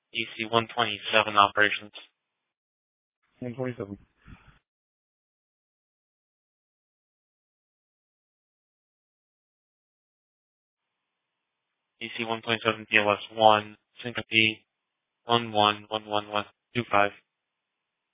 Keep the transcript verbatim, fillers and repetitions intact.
E C one twenty-seven operations. one twenty-seven. E C one twenty-seven P L S one, syncope one one one one one two five.